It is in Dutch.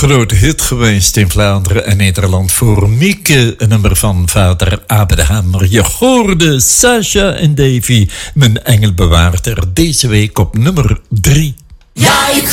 grote hit geweest in Vlaanderen en Nederland voor Mieke. Een nummer van vader Abraham. Je hoorde Sasha en Davy, mijn engelbewaarder. Deze week op nummer 3. Ja, ik